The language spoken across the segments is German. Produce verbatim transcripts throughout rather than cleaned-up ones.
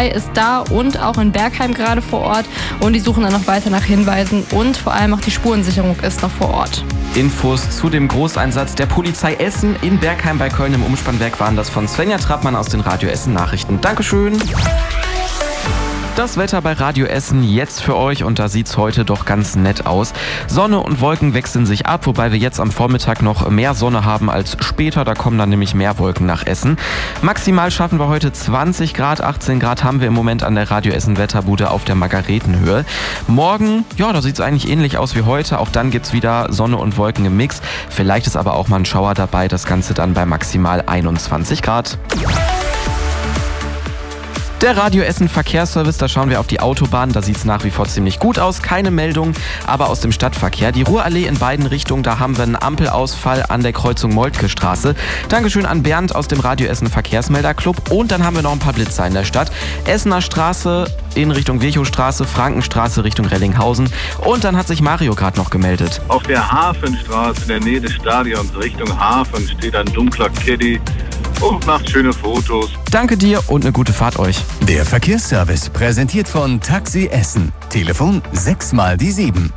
Polizei ist da und auch in Bergheim gerade vor Ort und die suchen dann noch weiter nach Hinweisen und vor allem auch die Spurensicherung ist noch vor Ort. Infos zu dem Großeinsatz der Polizei Essen in Bergheim bei Köln im Umspannwerk waren das von Svenja Trappmann aus den Radio Essen Nachrichten. Dankeschön. Das Wetter bei Radio Essen jetzt für euch und da sieht's heute doch ganz nett aus. Sonne und Wolken wechseln sich ab, wobei wir jetzt am Vormittag noch mehr Sonne haben als später. Da kommen dann nämlich mehr Wolken nach Essen. Maximal schaffen wir heute zwanzig Grad, achtzehn Grad haben wir im Moment an der Radio Essen Wetterbude auf der Margaretenhöhe. Morgen, ja, da sieht's eigentlich ähnlich aus wie heute. Auch dann gibt's wieder Sonne und Wolken im Mix. Vielleicht ist aber auch mal ein Schauer dabei. Das Ganze dann bei maximal einundzwanzig Grad. Der Radio Essen Verkehrsservice, da schauen wir auf die Autobahn, da sieht es nach wie vor ziemlich gut aus. Keine Meldung, aber aus dem Stadtverkehr. Die Ruhrallee in beiden Richtungen, da haben wir einen Ampelausfall an der Kreuzung Moltke-Straße. Dankeschön an Bernd aus dem Radio Essen Verkehrsmelderclub. Und dann haben wir noch ein paar Blitzer in der Stadt. Essener Straße in Richtung Virchowstraße, Frankenstraße Richtung Rellinghausen. Und dann hat sich Mario gerade noch gemeldet. Auf der Hafenstraße in der Nähe des Stadions Richtung Hafen steht ein dunkler Caddy und macht schöne Fotos. Danke dir und eine gute Fahrt euch. Der Verkehrsservice präsentiert von Taxi Essen. Telefon sechs mal die sieben.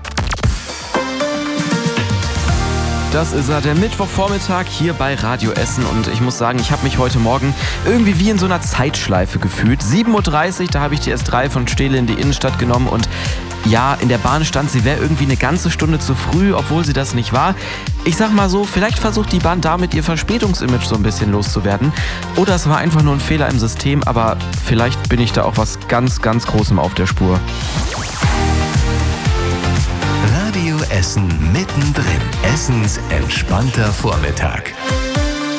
Das ist er, der Mittwochvormittag hier bei Radio Essen und ich muss sagen, ich habe mich heute Morgen irgendwie wie in so einer Zeitschleife gefühlt. sieben Uhr dreißig, da habe ich die S drei von Steele in die Innenstadt genommen und ja, in der Bahn stand, sie wäre irgendwie eine ganze Stunde zu früh, obwohl sie das nicht war. Ich sag mal so, vielleicht versucht die Bahn damit ihr Verspätungsimage so ein bisschen loszuwerden. Oder es war einfach nur ein Fehler im System, aber vielleicht bin ich da auch was ganz, ganz Großem auf der Spur. Radio Essen mittendrin. Essens entspannter Vormittag.